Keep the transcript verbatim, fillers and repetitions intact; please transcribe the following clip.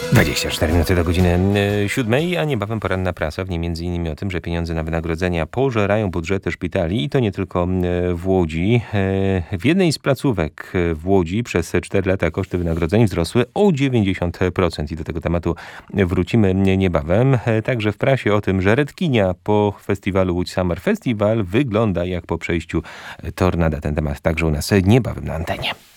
dwadzieścia cztery minuty do godziny siódmej, a niebawem poranna prasa, w niej między innymi o tym, że pieniądze na wynagrodzenia pożerają budżety szpitali i to nie tylko w Łodzi. W jednej z placówek w Łodzi przez cztery lata koszty wynagrodzeń wzrosły o dziewięćdziesiąt procent i do tego tematu wrócimy niebawem. Także w prasie o tym, że Redkinia po festiwalu Łódź Summer Festival wygląda jak po przejściu tornada. Ten temat także u nas niebawem na antenie.